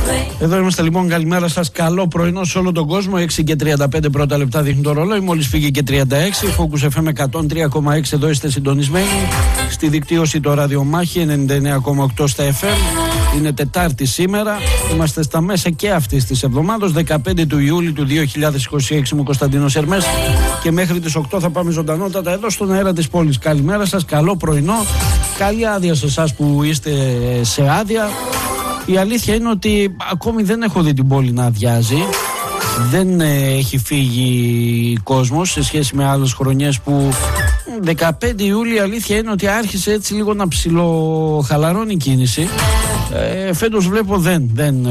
Εδώ είμαστε λοιπόν, καλημέρα σας, καλό πρωινό σε όλο τον κόσμο. 6 και 35 πρώτα λεπτά δείχνει το ρολόι, μόλις φύγει και 36. Focus FM 103,6, εδώ είστε συντονισμένοι. Στη δικτύωση το ραδιομάχη 99,8 στα FM. Είναι Τετάρτη σήμερα, είμαστε στα μέσα και αυτής της εβδομάδας, 15 του Ιούλη του 2026. Είμαι ο Κωνσταντίνος Ερμές και μέχρι τις 8 θα πάμε ζωντανότατα εδώ στον αέρα της πόλης. Καλημέρα σας, καλό πρωινό, καλή άδεια σε εσάς που είστε σε άδεια. Η αλήθεια είναι ότι ακόμη δεν έχω δει την πόλη να αδειάζει. Δεν έχει φύγει κόσμος σε σχέση με άλλες χρονιές που 15 Ιούλη η αλήθεια είναι ότι άρχισε έτσι λίγο να ψιλοχαλαρώνει η κίνηση. Φέτος βλέπω δεν.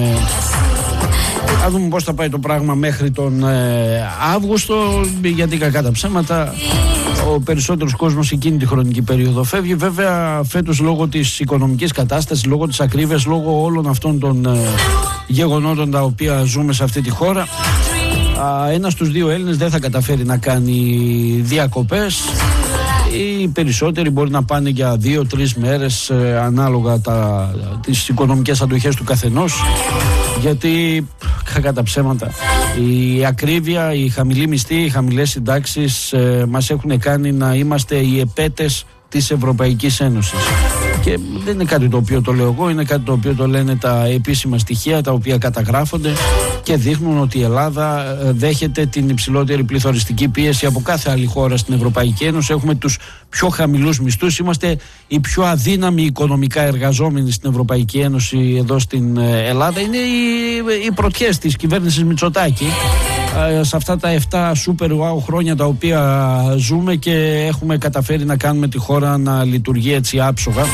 Θα δούμε πώς θα πάει το πράγμα μέχρι τον Αύγουστο, γιατί κακά τα ψέματα ο περισσότερος κόσμος εκείνη τη χρονική περίοδο φεύγει. Βέβαια φέτος λόγω της οικονομικής κατάστασης, λόγω της ακρίβειας, λόγω όλων αυτών των γεγονότων τα οποία ζούμε σε αυτή τη χώρα, ένας στους δύο Έλληνες δεν θα καταφέρει να κάνει διακοπές. Οι περισσότεροι μπορεί να πάνε για 2-3 μέρες ανάλογα τις οικονομικές αντοχές του καθενός, γιατί κακά τα ψέματα η ακρίβεια, η χαμηλή μισθή, οι χαμηλές συντάξεις μας έχουν κάνει να είμαστε οι επέτες της Ευρωπαϊκής Ένωσης. Και δεν είναι κάτι το οποίο το λέω εγώ, είναι κάτι το οποίο το λένε τα επίσημα στοιχεία, τα οποία καταγράφονται και δείχνουν ότι η Ελλάδα δέχεται την υψηλότερη πληθωριστική πίεση από κάθε άλλη χώρα στην Ευρωπαϊκή Ένωση. Έχουμε τους πιο χαμηλούς μισθούς, είμαστε οι πιο αδύναμοι οικονομικά εργαζόμενοι στην Ευρωπαϊκή Ένωση εδώ στην Ελλάδα. Είναι οι πρωτιές της κυβέρνησης Μητσοτάκη σε αυτά τα 7 super wow χρόνια τα οποία ζούμε και έχουμε καταφέρει να κάνουμε τη χώρα να λειτουργεί έτσι άψογα.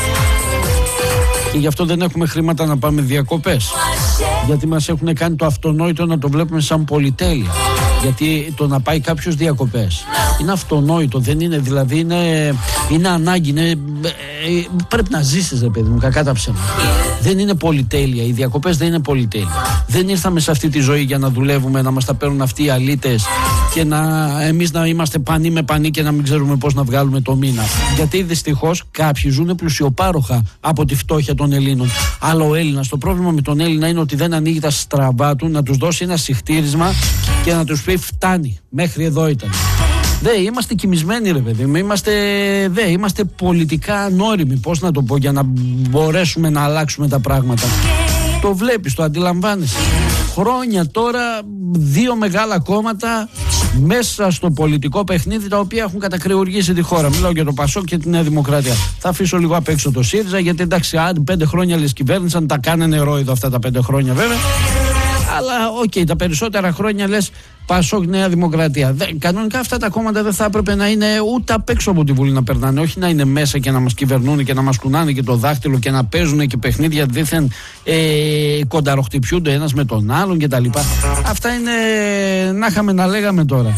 Και γι' αυτό δεν έχουμε χρήματα να πάμε διακοπές. Γιατί μας έχουν κάνει το αυτονόητο να το βλέπουμε σαν πολυτέλεια. Γιατί το να πάει κάποιος διακοπές είναι αυτονόητο, δεν είναι, δηλαδή είναι ανάγκη, πρέπει να ζήσεις, ρε παιδί μου, κακά τα ψέματα. Δεν είναι πολυτέλεια, οι διακοπές δεν είναι πολυτέλεια. Δεν ήρθαμε σε αυτή τη ζωή για να δουλεύουμε, να μας τα παίρνουν αυτοί οι αλήτες και εμείς να είμαστε πανί με πανί και να μην ξέρουμε πώς να βγάλουμε το μήνα. Γιατί δυστυχώς κάποιοι ζουν πλουσιοπάροχα από τη φτώχεια των Ελλήνων. Αλλά ο Έλληνας, το πρόβλημα με τον Έλληνα είναι ότι δεν ανοίγει τα στραβά του να τους δώσει ένα συχτήρισμα και να τους πει φτάνει, μέχρι εδώ ήταν. Είμαστε κοιμισμένοι, ρε παιδί μου, είμαστε πολιτικά ανώριμοι, πώς να το πω, για να μπορέσουμε να αλλάξουμε τα πράγματα. Το βλέπεις, το αντιλαμβάνεσαι. Χρόνια τώρα 2 μεγάλα κόμματα μέσα στο πολιτικό παιχνίδι τα οποία έχουν κατακρεουργήσει τη χώρα. Μιλάω για το Πασόκ και τη Νέα Δημοκρατία. Θα αφήσω λίγο απ' έξω το ΣΥΡΙΖΑ, γιατί εντάξει, 5 χρόνια λες κυβέρνησαν, τα κάνανε ρόιδο αυτά τα 5 χρόνια βέβαια. Αλλά τα περισσότερα χρόνια λες Πασόκ, Νέα Δημοκρατία. Κανονικά αυτά τα κόμματα δεν θα έπρεπε να είναι ούτε απ' έξω από τη Βουλή να περνάνε. Όχι να είναι μέσα και να μας κυβερνούν και να μας κουνάνε και το δάχτυλο και να παίζουν και παιχνίδια δίθεν κονταροχτυπιούνται ένας με τον άλλον κτλ. Αυτά είναι να είχαμε να λέγαμε τώρα.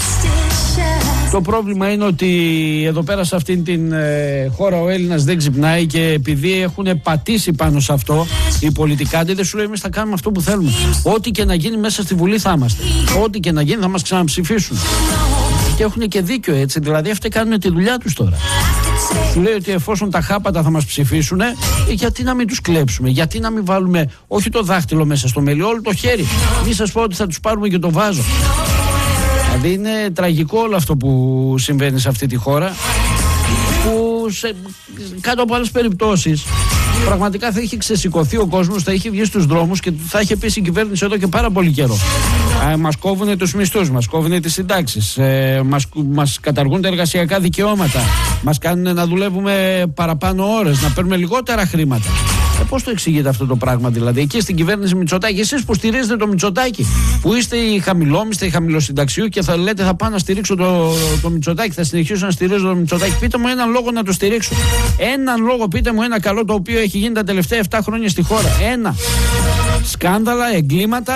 Το πρόβλημα είναι ότι εδώ πέρα σε αυτήν την χώρα ο Έλληνας δεν ξυπνάει και επειδή έχουν πατήσει πάνω σε αυτό οι πολιτικάντες, δεν σου λέει εμείς θα κάνουμε αυτό που θέλουμε. Ό,τι και να γίνει μέσα στη Βουλή θα είμαστε. Ό,τι και να γίνει θα μας ξαναψηφίσουν. Και έχουν και δίκιο έτσι, δηλαδή αυτοί κάνουν τη δουλειά τους τώρα. Σου λέει ότι εφόσον τα χάπατα θα μας ψηφίσουν, γιατί να μην τους κλέψουμε, γιατί να μην βάλουμε όχι το δάχτυλο μέσα στο μέλι, όλο το χέρι. Μη σας πω ότι θα τους πάρουμε και το βάζο. Δηλαδή είναι τραγικό όλο αυτό που συμβαίνει σε αυτή τη χώρα, που κάτω από άλλες περιπτώσεις πραγματικά θα είχε ξεσηκωθεί ο κόσμος, θα είχε βγει στους δρόμους και θα είχε πει η κυβέρνηση εδώ και πάρα πολύ καιρό. Μας κόβουν τους μισθούς, μας κόβουν τις συντάξεις, μας καταργούν τα εργασιακά δικαιώματα, μας κάνουν να δουλεύουμε παραπάνω ώρες, να παίρνουμε λιγότερα χρήματα. Πώς το εξηγείτε αυτό το πράγμα, δηλαδή, εκεί στην κυβέρνηση Μητσοτάκη, εσείς που στηρίζετε το Μητσοτάκη, που είστε οι χαμηλόμισθοι, οι χαμηλοσυνταξιού και θα λέτε θα πάω να στηρίξω το Μητσοτάκη, θα συνεχίσω να στηρίζω το Μητσοτάκη. Πείτε μου έναν λόγο να το στηρίξω. Έναν λόγο, πείτε μου ένα καλό το οποίο έχει γίνει τα τελευταία 7 χρόνια στη χώρα. Ένα. Σκάνδαλα, εγκλήματα.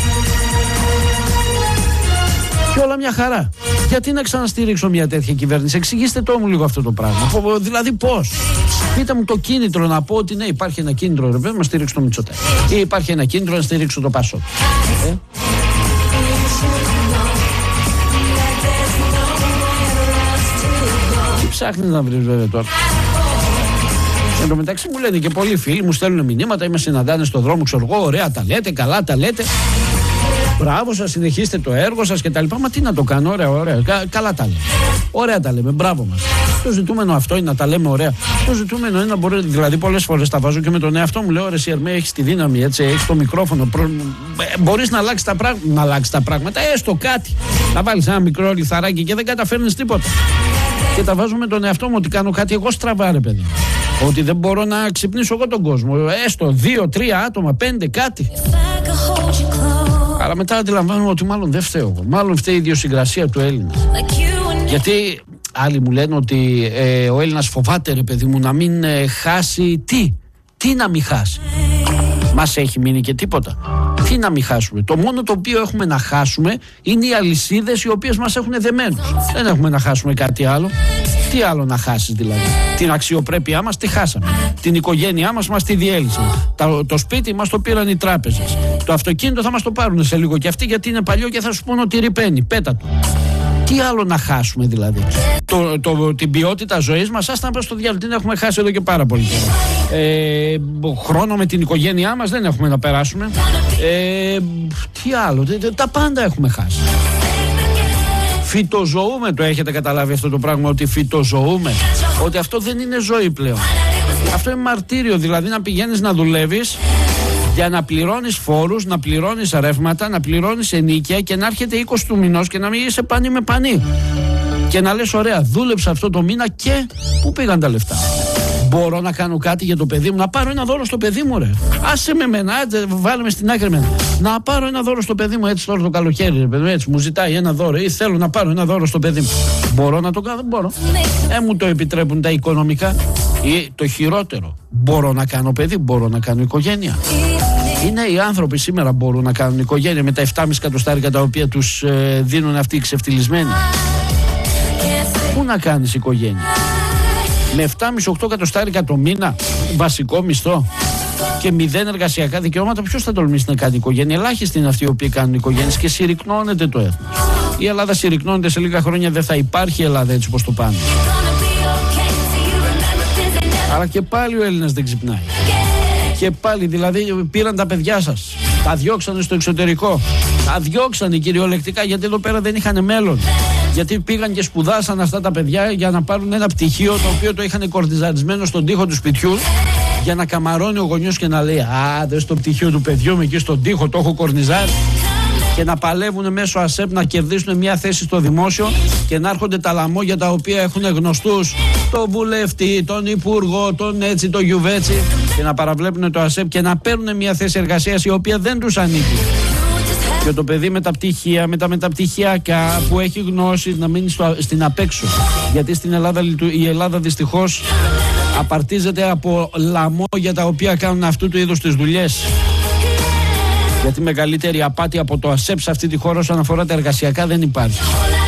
Και όλα μια χαρά. Γιατί να ξαναστηρίξω μια τέτοια κυβέρνηση? Εξηγήστε το μου λίγο αυτό το πράγμα. Δηλαδή πώς? Πείτε μου το κίνητρο να πω ότι ναι, υπάρχει ένα κίνητρο ρε παιδί να στηρίξω το Μητσοτάκη. Ή υπάρχει ένα κίνητρο να στηρίξω το Πασόκ. Τι ψάχνεις να βρεις βέβαια τώρα? Εν τω μεταξύ μου λένε και πολλοί φίλοι, μου στέλνουν μηνύματα ή με συναντάνε στον δρόμο, ξέρω εγώ, ωραία τα λέτε, καλά τα λέτε. Μπράβο σας, συνεχίστε το έργο σας κτλ. Μα τι να το κάνω, ωραία. Καλά τα λέμε. Ωραία τα λέμε, μπράβο μας. Το ζητούμενο αυτό είναι να τα λέμε ωραία. Το ζητούμενο είναι να μπορεί, δηλαδή πολλές φορές τα βάζω και με τον εαυτό μου. Λέω, ρε Σιερμέ, έχεις τη δύναμη, έτσι, έχεις το μικρόφωνο. Μπορείς να αλλάξεις τα πράγματα, έστω κάτι. Να βάλεις ένα μικρό λιθαράκι και δεν καταφέρνεις τίποτα. Και τα βάζω με τον εαυτό μου ότι κάνω κάτι εγώ στραβά, ρε παιδί. Ότι δεν μπορώ να ξυπνήσω εγώ τον κόσμο. Έστω 2-3 άτομα, 5 κάτι. Αλλά μετά αντιλαμβάνομαι ότι μάλλον δεν φταίω εγώ. Μάλλον φταίει η ιδιοσυγκρασία του Έλληνα. Γιατί άλλοι μου λένε ότι ο Έλληνας φοβάται, ρε παιδί μου, να μην χάσει. Τι να μην χάσει. Μας έχει μείνει και τίποτα. Τι να μην χάσουμε. Το μόνο το οποίο έχουμε να χάσουμε είναι οι αλυσίδες οι οποίες μας έχουν δεμένους. Δεν έχουμε να χάσουμε κάτι άλλο. Τι άλλο να χάσεις δηλαδή? Την αξιοπρέπειά μας τη χάσαμε. Την οικογένειά μας τη διέλυσαν. Το σπίτι μας το πήραν οι τράπεζες. Το αυτοκίνητο θα μας το πάρουν σε λίγο και αυτοί, γιατί είναι παλιό και θα σου πούνε ότι ρηπαίνει. Πέτα το. Τι άλλο να χάσουμε δηλαδή? Την ποιότητα ζωής μας, άστα να πας στο διάλογο, την έχουμε χάσει εδώ και πάρα πολύ καιρό. Χρόνο με την οικογένειά μας δεν έχουμε να περάσουμε. Τι άλλο? Τα πάντα έχουμε χάσει. Φυτοζωούμε, το έχετε καταλάβει αυτό το πράγμα, ότι φυτοζωούμε? Ότι αυτό δεν είναι ζωή πλέον. Αυτό είναι μαρτύριο, δηλαδή να πηγαίνεις να δουλεύεις για να πληρώνεις φόρους, να πληρώνεις ρεύματα, να πληρώνεις ενοίκια και να έρχεται 20 του μηνός και να μην είσαι πανί με πανί. Και να λες, ωραία, δούλεψα αυτό το μήνα και πού πήγαν τα λεφτά? Μπορώ να κάνω κάτι για το παιδί μου? Να πάρω ένα δώρο στο παιδί μου, ρε. Άσε με μένα, βάλουμε στην άκρη μένα. Να πάρω ένα δώρο στο παιδί μου, έτσι τώρα το καλοκαίρι, ρε παιδί, έτσι μου ζητάει ένα δώρο ή θέλω να πάρω ένα δώρο στο παιδί μου. Μπορώ να το κάνω? Δεν μπορώ. Μου το επιτρέπουν τα οικονομικά. Ή το χειρότερο, μπορώ να κάνω παιδί, μπορώ να κάνω οικογένεια? Είναι οι άνθρωποι σήμερα μπορούν να κάνουν οικογένεια με τα 7,5 εκατοστάρικα τα οποία τους δίνουν αυτοί οι ξεφτυλισμένοι? Πού να κάνεις οικογένεια? Με 7,5-8 εκατοστάρικα το μήνα βασικό μισθό και 0 εργασιακά δικαιώματα, ποιος θα τολμήσει να κάνει οικογένεια? Ελάχιστοι είναι αυτοί οι οποίοι κάνουν οικογένειες και συρρυκνώνεται το έθνος. Η Ελλάδα συρρυκνώνεται, σε λίγα χρόνια δεν θα υπάρχει Ελλάδα έτσι όπως το πάνε. Αλλά και πάλι ο Έλληνας δεν ξυπνάει. Και πάλι δηλαδή πήραν τα παιδιά σας, τα διώξανε στο εξωτερικό. Τα διώξανε κυριολεκτικά, γιατί εδώ πέρα δεν είχαν μέλλον. Γιατί πήγαν και σπουδάσαν αυτά τα παιδιά για να πάρουν ένα πτυχίο το οποίο το είχαν κορτιζαρισμένο στον τοίχο του σπιτιού, για να καμαρώνει ο γονιός και να λέει, α, δες το πτυχίο του παιδιού μου εκεί στον τοίχο, το έχω κορνιζάρει. Και να παλεύουν μέσω ΑΣΕΠ να κερδίσουν μια θέση στο δημόσιο και να έρχονται τα λαμόγια τα οποία έχουν γνωστούς, τον βουλευτή, τον υπουργό, τον έτσι, τον γιουβέτσι, και να παραβλέπουν το ΑΣΕΠ και να παίρνουν μια θέση εργασίας η οποία δεν τους ανήκει. Και το παιδί με τα πτυχία, με τα μεταπτυχιακά που έχει γνώσεις, να μείνει στην απέξω. Γιατί στην Ελλάδα, η Ελλάδα δυστυχώς απαρτίζεται από λαμόγια τα οποία κάνουν αυτού του είδους τις δουλειές. Γιατί μεγαλύτερη απάτη από το ΑΣΕΠ σε αυτή τη χώρα όσον αφορά τα εργασιακά δεν υπάρχει.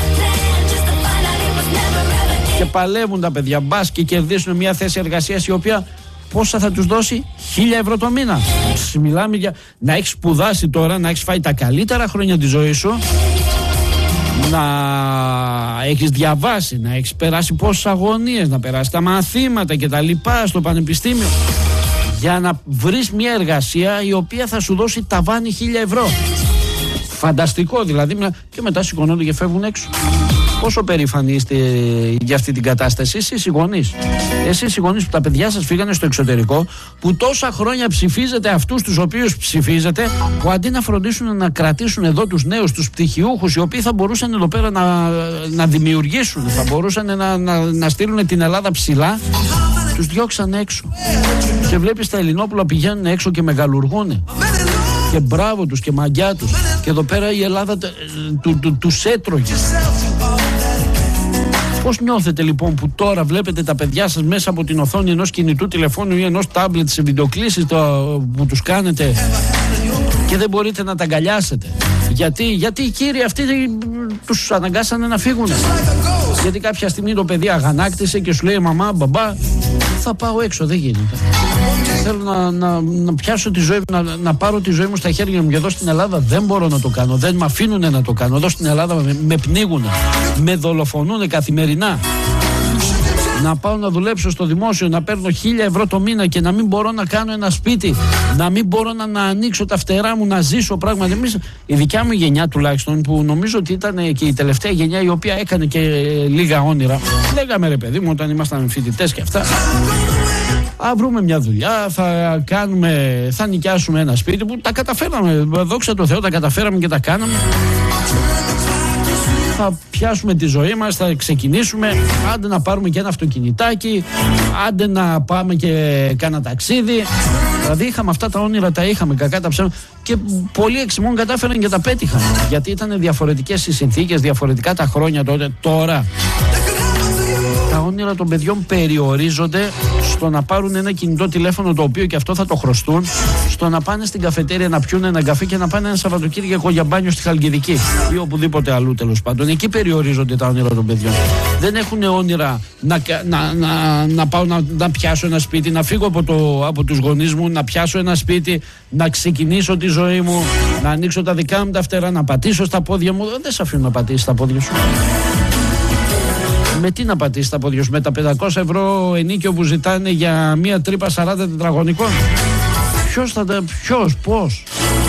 Και παλεύουν τα παιδιά, μπας και κερδίσουν μια θέση εργασίας η οποία πόσα θα τους δώσει? 1.000 ευρώ το μήνα. Μιλάμε για να έχεις σπουδάσει τώρα, να έχεις φάει τα καλύτερα χρόνια της ζωής σου, να έχεις διαβάσει, να έχεις περάσει πόσες αγωνίες, να περάσει τα μαθήματα και τα λοιπά στο πανεπιστήμιο, για να βρεις μια εργασία η οποία θα σου δώσει ταβάνι 1.000 ευρώ. Φανταστικό δηλαδή. Και μετά σηκωνόνται και φεύγουν έξω. Πόσο περήφανοι είστε για αυτή την κατάσταση? Εσείς οι γονείς. Εσείς οι γονείς που τα παιδιά σας φύγανε στο εξωτερικό, που τόσα χρόνια ψηφίζετε αυτούς τους οποίους ψηφίζετε, που αντί να φροντίσουν να κρατήσουν εδώ τους νέους, τους πτυχιούχους, οι οποίοι θα μπορούσαν εδώ πέρα να δημιουργήσουν, θα μπορούσαν να στείλουν την Ελλάδα ψηλά, τους διώξαν έξω. Και βλέπεις τα Ελληνόπουλα πηγαίνουν έξω και μεγαλουργούν. Και μπράβο τους και μαγιά τους. Και εδώ πέρα η Ελλάδα τους έτρωγε. Πώς νιώθετε λοιπόν που τώρα βλέπετε τα παιδιά σας μέσα από την οθόνη ενός κινητού τηλεφώνου ή ενός τάμπλετ σε βιντεοκλήσεις που τους κάνετε και δεν μπορείτε να τα αγκαλιάσετε? Γιατί οι κύριοι αυτοί τους αναγκάσανε να φύγουν. Γιατί κάποια στιγμή το παιδί αγανάκτησε και σου λέει, μαμά, μπαμπά, θα πάω έξω, δεν γίνεται. Θέλω να πιάσω τη ζωή μου, να πάρω τη ζωή μου στα χέρια μου, και εδώ στην Ελλάδα δεν μπορώ να το κάνω, δεν με αφήνουν να το κάνω. Εδώ στην Ελλάδα με πνίγουν, με δολοφονούν καθημερινά. να πάω να δουλέψω στο δημόσιο, να παίρνω 1.000 ευρώ το μήνα και να μην μπορώ να κάνω ένα σπίτι, να μην μπορώ να ανοίξω τα φτερά μου, να ζήσω πράγματι. Εμείς, η δικιά μου γενιά τουλάχιστον, που νομίζω ότι ήταν και η τελευταία γενιά η οποία έκανε και λίγα όνειρα. Λέγαμε ρε παιδί μου όταν ήμασταν φοιτητές και αυτά. Βρούμε μια δουλειά, θα νοικιάσουμε ένα σπίτι που τα καταφέραμε. Δόξα τω Θεώ, τα καταφέραμε και τα κάναμε. Θα πιάσουμε τη ζωή μας, θα ξεκινήσουμε. Άντε να πάρουμε και ένα αυτοκινητάκι, άντε να πάμε και κάνα ταξίδι. Δηλαδή είχαμε αυτά τα όνειρα, τα είχαμε κακά τα ψέματα. Και πολλοί εξημών κατάφεραν και τα πέτυχαν. Γιατί ήταν διαφορετικές οι συνθήκες, διαφορετικά τα χρόνια τότε. Τώρα τα όνειρα των παιδιών περιορίζονται στο να πάρουν ένα κινητό τηλέφωνο, το οποίο και αυτό θα το χρωστούν, στο να πάνε στην καφετέρια να πιούν ένα καφέ και να πάνε ένα Σαββατοκύριακο για μπάνιο στη Χαλκιδική ή οπουδήποτε αλλού, τέλος πάντων. Εκεί περιορίζονται τα όνειρα των παιδιών. Δεν έχουν όνειρα να πάω να πιάσω ένα σπίτι, να φύγω από τους γονείς μου, να πιάσω ένα σπίτι, να ξεκινήσω τη ζωή μου, να ανοίξω τα δικά μου τα φτερά, να πατήσω στα πόδια μου. Δεν σε αφήνω να πατήσεις τα πόδια σου. Με τι να πατήσεις τα πόδια σου, με τα 500 ευρώ ενίκιο που ζητάνε για μία τρύπα 40 τετραγωνικών? Ποιος, πώς?